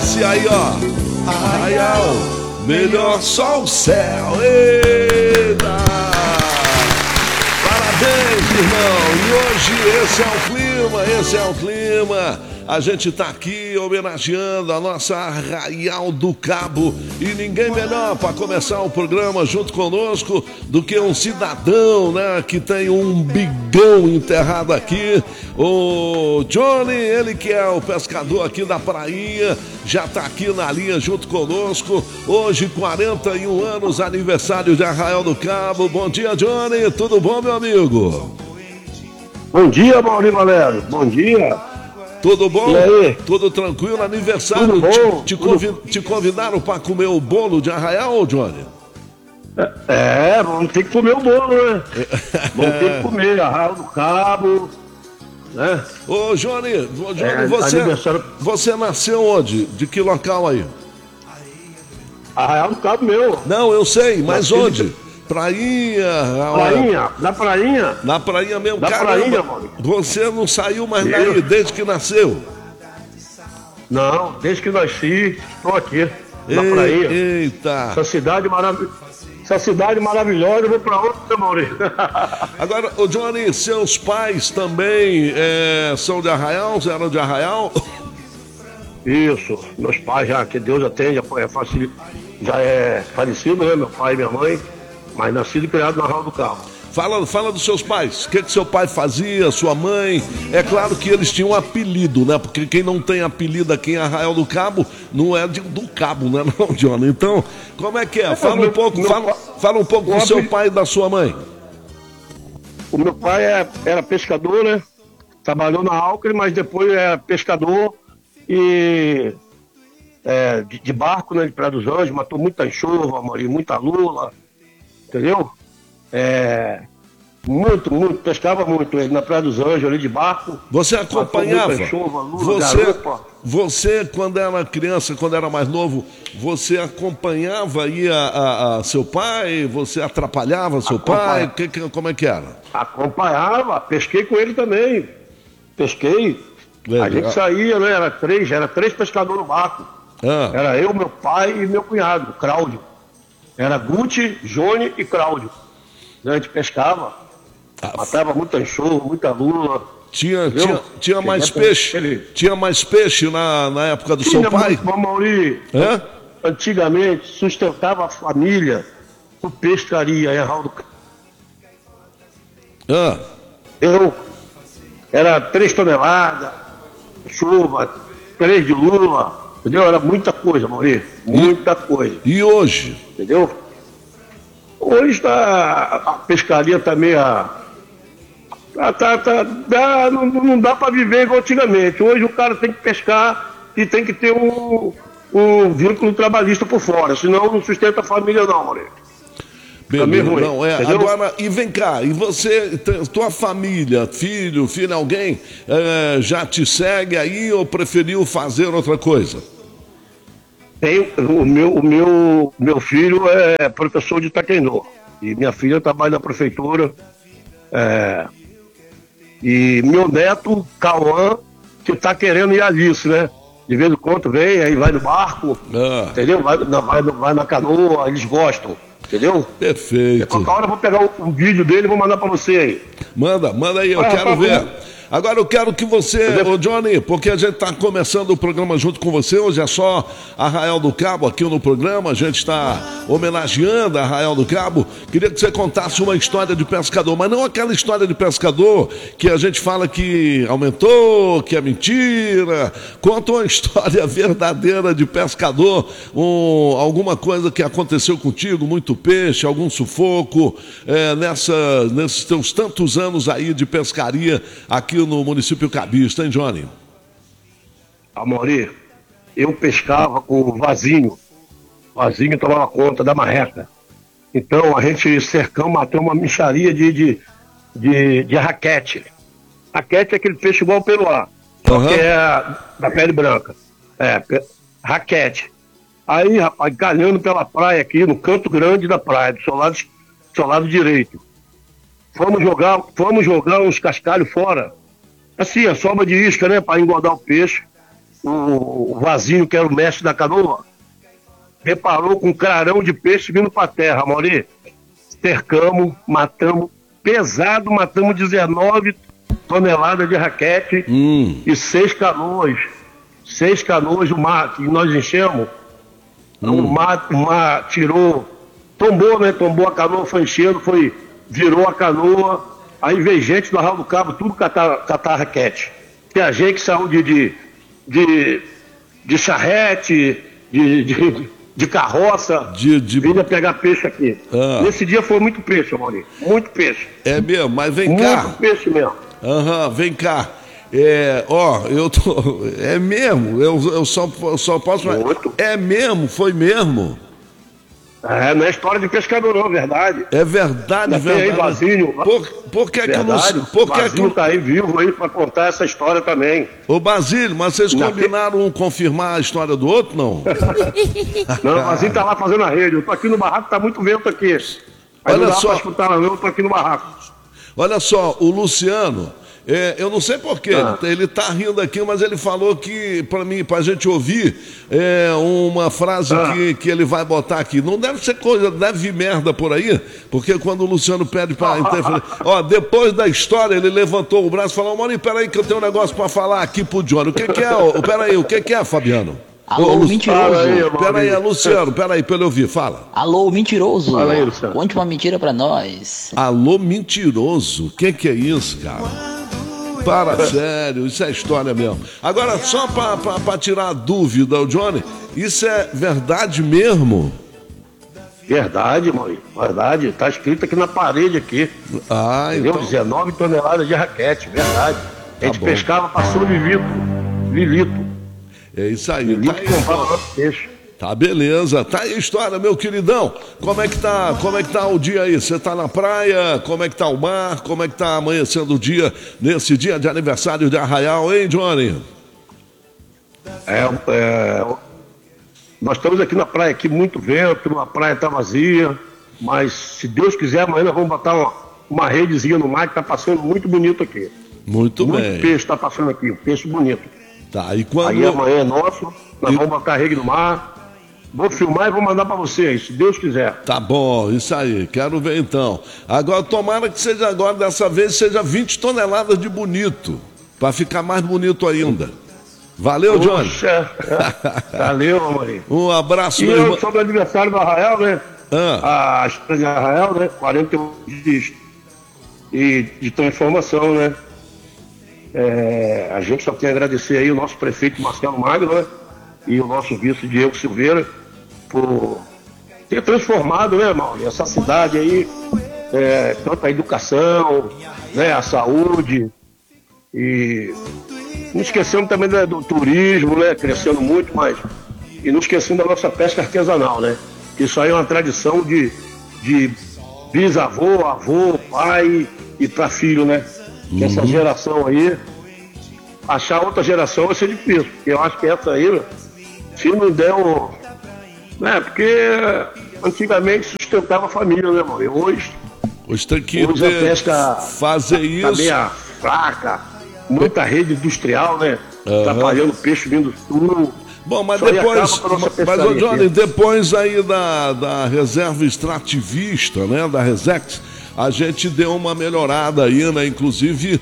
Esse aí, ó, Arraial, melhor só o céu. Eita! Parabéns, irmão. E hoje esse é o clima. A gente tá aqui homenageando a nossa Arraial do Cabo. E ninguém melhor para começar o programa junto conosco do que um cidadão, né, que tem um bigão enterrado aqui. O Johnny, ele que é o pescador aqui da prainha, já tá aqui na linha junto conosco. Hoje, 41 anos, aniversário de Arraial do Cabo. Bom dia, Johnny. Tudo bom, meu amigo? Bom dia, Maurício Valério. Bom dia. Tudo bom? E aí? Tudo tranquilo? Aniversário. Tudo bom? Te convidaram para comer o bolo de Arraial, Johnny? Vamos ter que comer o bolo, né? Vamos ter que comer Arraial do Cabo, né? Ô, Johnny, você nasceu onde? De que local aí? Arraial do Cabo meu. Não, eu sei, mas onde? Prainha. Na prainha. Na prainha mesmo, na caramba. Prainha, mano. Você não saiu mais daí desde que nasceu? Não, desde que nasci, estou aqui, na prainha. Eita. Essa cidade maravilhosa, eu vou pra outra, Maurício. Agora, ô Johnny, seus pais também são de Arraial? Eram de Arraial? Isso, meus pais já, que Deus atende, já é falecido, né? Meu pai e minha mãe. Mas nascido e criado na Arraial do Cabo. Fala dos seus pais. O que seu pai fazia, sua mãe? É claro que eles tinham um apelido, né? Porque quem não tem apelido aqui em Arraial do Cabo não é do Cabo, né, não, Johnny? Então, como é que é? Fala um pouco do seu pai e da sua mãe. O meu pai era pescador, né? Trabalhou na Alcre, mas depois era pescador e de barco, né? De Praia dos Anjos, matou muita anchova, muita lula. Entendeu? Muito, pescava muito ele na Praia dos Anjos, ali de barco. Você acompanhava? Chuva, lula, você, quando era criança, quando era mais novo, você acompanhava aí a seu pai? Você atrapalhava seu pai? Como é que era? Acompanhava, pesquei com ele também. Pesquei. A gente saía, né? Era três pescadores no barco. Era eu, meu pai e meu cunhado, Cláudio. Era Guti, Johnny e Cláudio. A gente pescava, matava muita anchova, muita lula. Tinha mais peixe? Tinha mais peixe na época do seu pai? Maurício, antigamente sustentava a família com pescaria em Arraial do Cabo. Era 3 toneladas, chuva, 3 de lula. Entendeu? Era muita coisa, Maurício. Muita coisa. E hoje? Entendeu? Hoje a pescaria tá meio. Não dá para viver igual antigamente. Hoje o cara tem que pescar e tem que ter um vínculo trabalhista por fora. Senão não sustenta a família, não, Maurício. Beleza, não é. Agora, e vem cá, e você, tua família, filha, alguém já te segue aí ou preferiu fazer outra coisa? O meu filho é professor de taekwondo e minha filha trabalha na prefeitura. E meu neto, Cauã, que tá querendo ir a Alice, né? De vez em quando vem, aí vai no barco, entendeu? Vai na canoa, eles gostam. Entendeu? Perfeito. Qualquer hora eu vou pegar um vídeo dele e vou mandar pra você aí. Manda aí, eu quero ver. Agora eu quero que você, ô Johnny, porque a gente está começando o programa junto com você, hoje é só Arraial do Cabo aqui no programa, a gente está homenageando Arraial do Cabo. Queria que você contasse uma história de pescador, mas não aquela história de pescador que a gente fala que aumentou, que é mentira. Conta uma história verdadeira de pescador, alguma coisa que aconteceu contigo, muito peixe, algum sufoco, nesses teus tantos anos aí de pescaria aqui no município cabista, hein, Johnny? Amorim, eu pescava com o Vazinho tomava conta da marreca. Então a gente matou uma mixaria de raquete. Raquete é aquele peixe igual ao peruá, só que é da pele branca. Raquete. Aí, rapaz, galhando pela praia aqui, no canto grande da praia, do seu lado direito. Fomos jogar uns cascalhos fora. Assim, a sobra de isca, né, para engordar o peixe. o Vazinho, que era o mestre da canoa, reparou com um clarão de peixe vindo para terra, Mauri. Cercamos, matamos, pesado, matamos 19 toneladas de raquete e 6 canoas. 6 canoas, o mar que nós enchemos, o mar tirou, tombou, né? Tombou a canoa, foi enchendo, virou a canoa, aí veio gente do Arraial do Cabo, tudo catar raquete. Tem a gente que saiu de charrete, de carroça, vinha pegar peixe aqui. Nesse dia foi muito peixe, Maurício, muito peixe. É mesmo, mas vem cá. Muito peixe mesmo. Vem cá. É mesmo, eu só posso... Muito. É mesmo, foi mesmo. Não é história de pescador não, é verdade. É verdade, já verdade. Tem aí Vazinho. Por que verdade, que o Vazinho tá aí vivo aí pra contar essa história também. Ô Basílio, mas vocês combinaram um confirmar a história do outro, não? Não, o Vazinho tá lá fazendo a rede. Eu tô aqui no barraco, tá muito vento aqui. Aí olha não dá só. pra escutar, não, eu tô aqui no barraco. Olha só, o Luciano, eu não sei porquê, ele tá rindo aqui, mas ele falou que, pra gente ouvir, uma frase que ele vai botar aqui. Não deve ser coisa, deve vir merda por aí, porque quando o Luciano pede pra interferir... depois da história, ele levantou o braço e falou, Maurinho, peraí que eu tenho um negócio pra falar aqui pro Johnny. O que é, peraí, o que é, Fabiano? Alô, mentiroso. Peraí, Luciano, peraí, pra ele ouvir, fala. Alô, mentiroso. Fala aí, Luciano. Conte uma mentira pra nós. Alô, mentiroso. O que é isso, cara? Para, sério, isso é história mesmo. Agora, só pra tirar a dúvida, Johnny, isso é verdade mesmo? Verdade, Maurício, verdade. Tá escrito aqui na parede aqui. Entendeu? Então... 19 toneladas de raquete, verdade. A gente pescava, passou Lilito. É isso aí. Lilito comprava nosso peixe. Tá, beleza. Tá aí a história, meu queridão. Como é que tá o dia aí? Você tá na praia? Como é que tá o mar? Como é que tá amanhecendo o dia, nesse dia de aniversário de Arraial, hein, Johnny? Nós estamos aqui na praia, aqui muito vento, a praia tá vazia, mas se Deus quiser, amanhã nós vamos botar uma redezinha no mar que tá passando muito bonito aqui. Muito bem. Muito peixe tá passando aqui, um peixe bonito. Tá, e quando... Aí amanhã é nosso, nós vamos botar a rede no mar. Vou filmar e vou mandar pra vocês, se Deus quiser. Tá bom, isso aí, quero ver então. Agora, tomara que seja agora, dessa vez, seja 20 toneladas de bonito, pra ficar mais bonito ainda. Valeu, Johnny. Valeu, Amorim. Um abraço, meu irmão. E eu sobre o aniversário do Arraial, né? A história de Arraial, né? 41 dias de transformação, né? A gente só tem a agradecer aí o nosso prefeito Marcelo Magno, né? E o nosso vice Diego Silveira por ter transformado, né, Mauro, essa cidade aí, tanto a educação, né, a saúde, e não esquecendo também do turismo, né, crescendo muito, mas e não esquecendo da nossa pesca artesanal, né, que isso aí é uma tradição de bisavô, avô, pai e para filho, né, que essa geração aí, achar outra geração vai ser difícil, porque eu acho que essa aí, se não der porque antigamente sustentava a família, né, mano? Hoje tem que a pesca fazer isso. Tá meio fraca, muita rede industrial, né? Trabalhando peixe vindo do sul. Bom, mas depois, Johnny, depois aí da reserva extrativista, né, da Resex, a gente deu uma melhorada aí, né? Inclusive,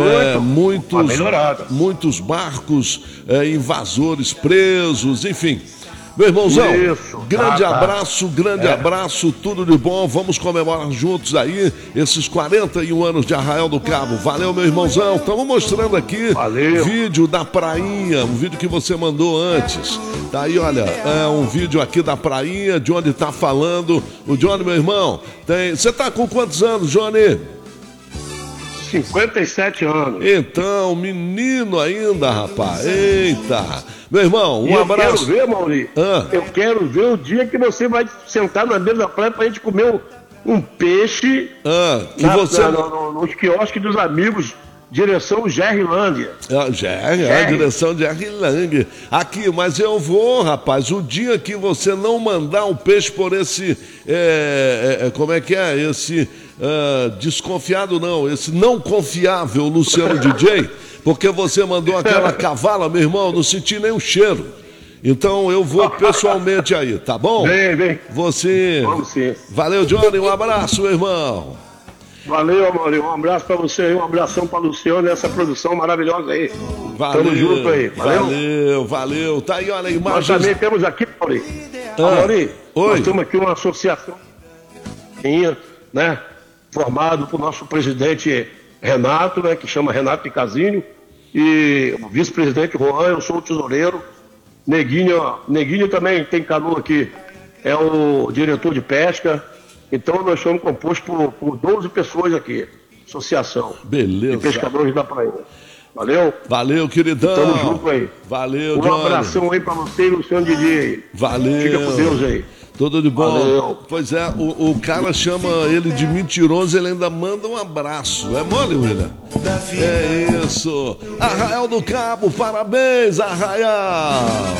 muitos barcos, invasores presos, enfim. Meu irmãozão, grande abraço, tudo de bom. Vamos comemorar juntos aí esses 41 anos de Arraial do Cabo. Valeu, meu irmãozão. Estamos mostrando aqui vídeo da prainha, um vídeo que você mandou antes. Tá aí, olha, um vídeo aqui da prainha, de onde tá falando. O Johnny, meu irmão, você tá com quantos anos, Johnny? 57 anos. Então, menino ainda, rapaz. Eita. Meu irmão, um abraço. Eu quero ver, Maurício. Eu quero ver o dia que você vai sentar na beira da praia pra gente comer um peixe nos quiosques dos amigos, direção Gerrilândia. Direção Gerrilândia. Aqui, mas eu vou, rapaz, o dia que você não mandar um peixe por esse, como é que é, esse desconfiado não, esse não confiável Luciano DJ, porque você mandou aquela cavala, meu irmão, não senti nem o cheiro. Então eu vou pessoalmente aí, tá bom? Vem. Você. Vamos sim. Valeu, Johnny, um abraço, meu irmão. Valeu, Amaury. Um abraço pra você aí, um abração pra Luciano, essa produção maravilhosa aí. Valeu. Tamo junto aí. Valeu. Tá aí, olha a imagem. Nós também temos aqui, Amaury. Oi. Nós temos aqui uma associação, né? Formado por nosso presidente Renato, né? Que chama Renato de Casinho. E o vice-presidente Juan, eu sou o tesoureiro. Neguinho também tem canoa aqui, é o diretor de pesca. Então nós somos compostos por 12 pessoas aqui, associação. Beleza. De pescadores da praia. Valeu? Valeu, queridão. Tamo junto aí. Valeu, Johnny. Um abração aí pra você e Luciano Didi. Valeu. Fica com Deus aí. Tudo de bom. Valeu. Pois é, o cara chama ele de mentiroso, ele ainda manda um abraço. É mole, William? É isso. Arraial do Cabo, parabéns, Arraial.